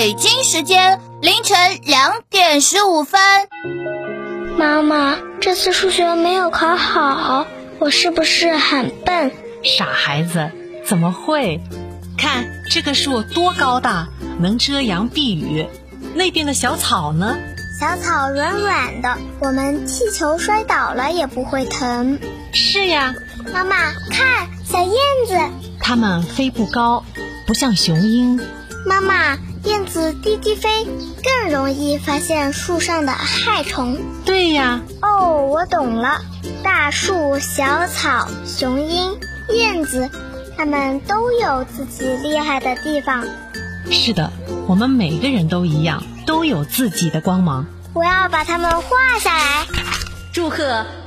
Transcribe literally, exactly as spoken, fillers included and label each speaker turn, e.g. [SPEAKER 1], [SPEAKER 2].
[SPEAKER 1] 北京时间凌晨两点十五分。
[SPEAKER 2] 妈妈，这次数学没有考好，我是不是很笨？
[SPEAKER 3] 傻孩子，怎么会？看这个树多高大，能遮阳避雨。那边的小草呢？
[SPEAKER 2] 小草软软的，我们踢球摔倒了也不会疼。
[SPEAKER 3] 是呀。
[SPEAKER 2] 妈妈，看，小燕子。
[SPEAKER 3] 它们飞不高，不像雄鹰。
[SPEAKER 2] 妈妈，燕子低低飞，更容易发现树上的害虫。
[SPEAKER 3] 对呀。
[SPEAKER 2] 哦，我懂了。大树、小草、雄鹰、燕子，它们都有自己厉害的地方。
[SPEAKER 3] 是的，我们每个人都一样，都有自己的光芒。
[SPEAKER 2] 我要把它们画下来。
[SPEAKER 1] 祝贺